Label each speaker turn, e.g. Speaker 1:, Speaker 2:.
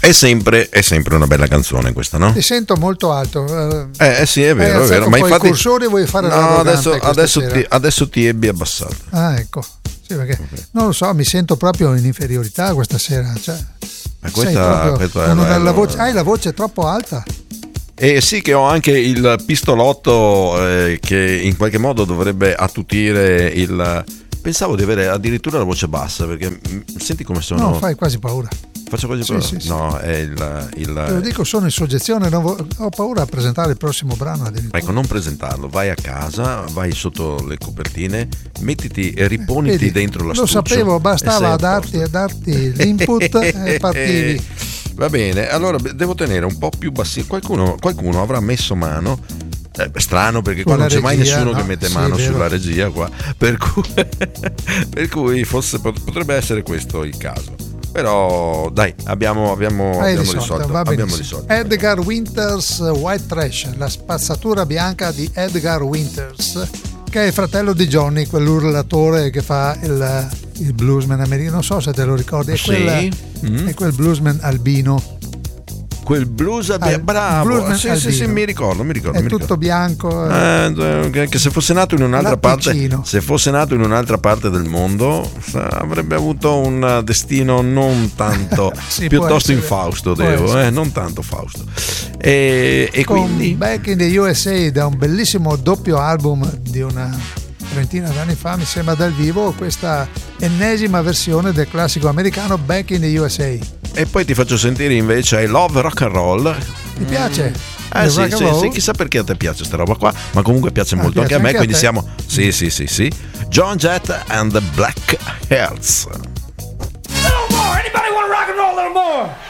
Speaker 1: è sempre una bella canzone questa, no?
Speaker 2: Ti sento molto alto.
Speaker 1: Sì, è vero, è vero. Ma infatti
Speaker 2: i cursori vuoi fare
Speaker 1: adesso ti ebbi abbassato.
Speaker 2: Ah, ecco. Sì, perché non lo so, mi sento proprio in inferiorità questa sera. Cioè, hai la voce troppo alta.
Speaker 1: Sì, che ho anche il pistolotto che in qualche modo dovrebbe attutire il... Pensavo di avere addirittura la voce bassa, perché senti come sono...
Speaker 2: No, fai quasi paura.
Speaker 1: Faccio quasi paura?
Speaker 2: Sì.
Speaker 1: No, è
Speaker 2: Te lo dico, sono in soggezione, ho paura a presentare il prossimo brano addirittura.
Speaker 1: Ecco, non presentarlo, vai a casa, vai sotto le copertine, mettiti e riponiti dentro la studio.
Speaker 2: Lo sapevo, bastava darti l'input e partivi.
Speaker 1: Va bene, allora devo tenere un po' più bassi. Qualcuno avrà messo mano. Strano, perché qua non c'è mai nessuno che mette mano sulla regia qua, per cui forse potrebbe essere questo il caso. Però dai, abbiamo risolto.
Speaker 2: Edgar Winters, White Trash, la spazzatura bianca di Edgar Winters, che è il fratello di Johnny, quell'urlatore che fa il bluesman americano. Non so se te lo ricordi, è quel bluesman albino.
Speaker 1: Quel blues bravo, sì, mi ricordo.
Speaker 2: È tutto bianco.
Speaker 1: Che se fosse nato in un'altra parte del mondo avrebbe avuto un destino non tanto piuttosto infausto, non tanto Fausto. E quindi
Speaker 2: Back in the USA, da un bellissimo doppio album di una trentina d'anni fa, mi sembra, dal vivo, questa ennesima versione del classico americano Back in the USA.
Speaker 1: E poi ti faccio sentire invece I Love Rock and Roll.
Speaker 2: Ti piace?
Speaker 1: Sì, chissà perché a te piace sta roba qua, ma comunque piace molto anche a me, quindi siamo sì. Joan Jett and the Black Hearts.
Speaker 3: Little more, anybody want to rock and roll a little more?